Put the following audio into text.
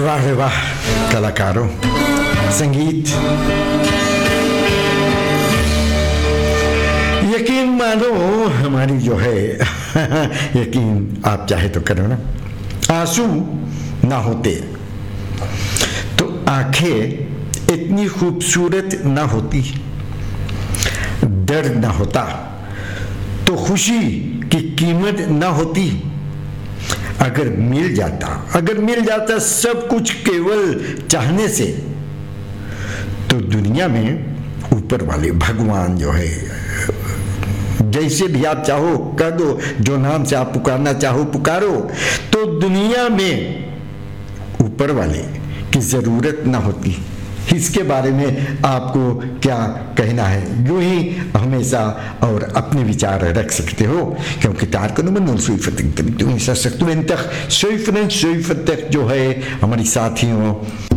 वाह रे वाह कलाकारों, संगीत। यकीन मानो हमारी जो है यकीन आप चाहे तो करो ना, आंसू ना होते तो आंखें इतनी खूबसूरत ना होती, दर्द ना होता तो खुशी की कीमत ना होती। अगर मिल जाता सब कुछ केवल चाहने से, तो दुनिया में ऊपर वाले भगवान जो है, जैसे भी आप चाहो कह दो, जो नाम से आप पुकारना चाहो पुकारो, तो दुनिया में ऊपर वाले की जरूरत ना होती। इसके बारे में आपको क्या कहना है? यूं ही हमेशा और अपने विचार रख सकते हो, क्योंकि जो है हमारी साथियों